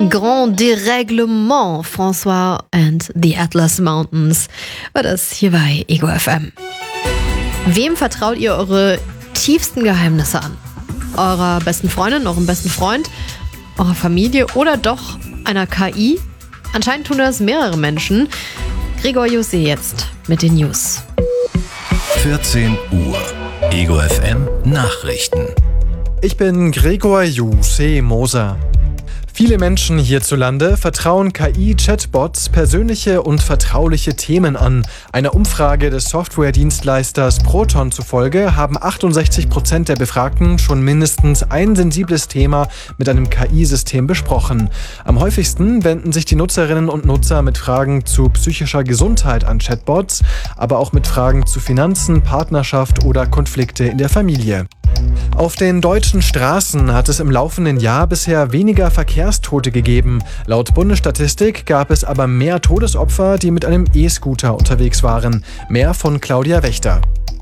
Grand Dérèglement, François and the Atlas Mountains, war das hier bei Ego FM. Wem vertraut ihr eure tiefsten Geheimnisse an? Eurer besten Freundin, eurem besten Freund, eurer Familie oder doch einer KI? Anscheinend tun das mehrere Menschen. Gregor Jussé jetzt mit den News. 14 Uhr. Ego FM Nachrichten. Ich bin Gregor Jussé Moser. Viele Menschen hierzulande vertrauen KI-Chatbots persönliche und vertrauliche Themen an. Einer Umfrage des Softwaredienstleisters Proton zufolge haben 68% der Befragten schon mindestens ein sensibles Thema mit einem KI-System besprochen. Am häufigsten wenden sich die Nutzerinnen und Nutzer mit Fragen zu psychischer Gesundheit an Chatbots, aber auch mit Fragen zu Finanzen, Partnerschaft oder Konflikte in der Familie. Auf den deutschen Straßen hat es im laufenden Jahr bisher weniger Verkehrstote gegeben. Laut Bundesstatistik gab es aber mehr Todesopfer, die mit einem E-Scooter unterwegs waren. Mehr von Claudia Wächter.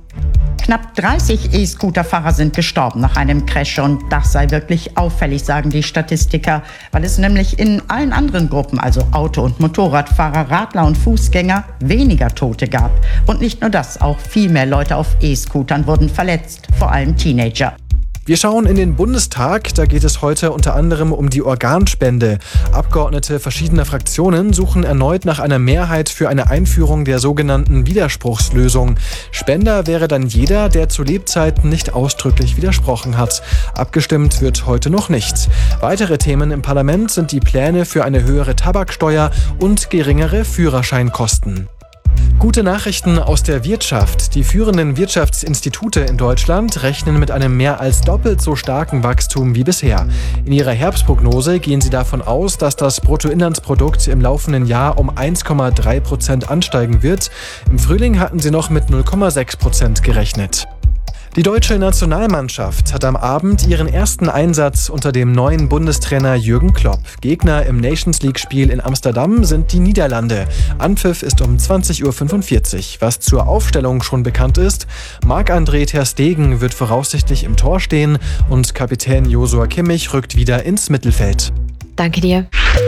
Knapp 30 E-Scooter-Fahrer sind gestorben nach einem Crash und das sei wirklich auffällig, sagen die Statistiker, weil es nämlich in allen anderen Gruppen, also Auto- und Motorradfahrer, Radler und Fußgänger, weniger Tote gab. Und nicht nur das, auch viel mehr Leute auf E-Scootern wurden verletzt, vor allem Teenager. Wir schauen in den Bundestag, da geht es heute unter anderem um die Organspende. Abgeordnete verschiedener Fraktionen suchen erneut nach einer Mehrheit für eine Einführung der sogenannten Widerspruchslösung. Spender wäre dann jeder, der zu Lebzeiten nicht ausdrücklich widersprochen hat. Abgestimmt wird heute noch nicht. Weitere Themen im Parlament sind die Pläne für eine höhere Tabaksteuer und geringere Führerscheinkosten. Gute Nachrichten aus der Wirtschaft. Die führenden Wirtschaftsinstitute in Deutschland rechnen mit einem mehr als doppelt so starken Wachstum wie bisher. In ihrer Herbstprognose gehen sie davon aus, dass das Bruttoinlandsprodukt im laufenden Jahr um 1,3% ansteigen wird. Im Frühling hatten sie noch mit 0,6% gerechnet. Die deutsche Nationalmannschaft hat am Abend ihren ersten Einsatz unter dem neuen Bundestrainer Jürgen Klopp. Gegner im Nations-League-Spiel in Amsterdam sind die Niederlande. Anpfiff ist um 20:45 Uhr. Was zur Aufstellung schon bekannt ist: Marc-André ter Stegen wird voraussichtlich im Tor stehen und Kapitän Joshua Kimmich rückt wieder ins Mittelfeld. Danke dir.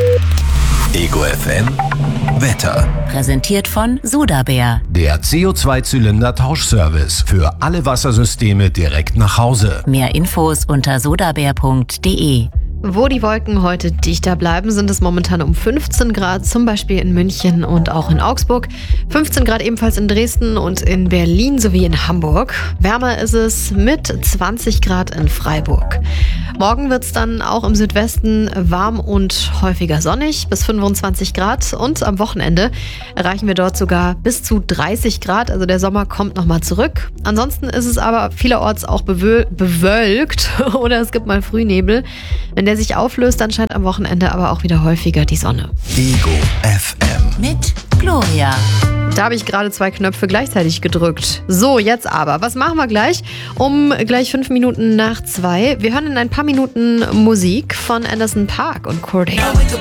Ego FM Wetter. Präsentiert von Sodabär. Der CO2-Zylinder-Tauschservice für alle Wassersysteme direkt nach Hause. Mehr Infos unter sodabär.de. Wo die Wolken heute dichter bleiben, sind es momentan um 15 Grad, zum Beispiel in München und auch in Augsburg. 15 Grad ebenfalls in Dresden und in Berlin sowie in Hamburg. Wärmer ist es mit 20 Grad in Freiburg. Morgen wird es dann auch im Südwesten warm und häufiger sonnig, bis 25 Grad. Und am Wochenende erreichen wir dort sogar bis zu 30 Grad. Also der Sommer kommt nochmal zurück. Ansonsten ist es aber vielerorts auch bewölkt oder es gibt mal Frühnebel. Wenn der sich auflöst, dann scheint am Wochenende aber auch wieder häufiger die Sonne. Ego FM. Mit Gloria. Da habe ich gerade 2 Knöpfe gleichzeitig gedrückt. So, jetzt aber. Was machen wir gleich? Um gleich 5 Minuten nach 2. Wir hören in ein paar Minuten Musik von Anderson .Paak und Corday.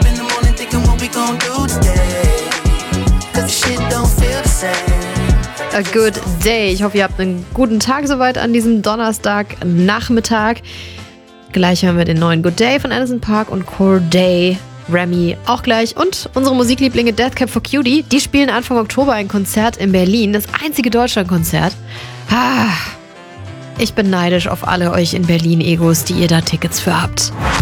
A good day. Ich hoffe, ihr habt einen guten Tag soweit an diesem Donnerstagnachmittag. Gleich hören wir den neuen Good Day von Anderson .Paak und Corday. Remy auch gleich. Und unsere Musiklieblinge Death Cab for Cutie, die spielen Anfang Oktober ein Konzert in Berlin. Das einzige Deutschlandkonzert. Ich bin neidisch auf alle euch in Berlin-Egos, die ihr da Tickets für habt.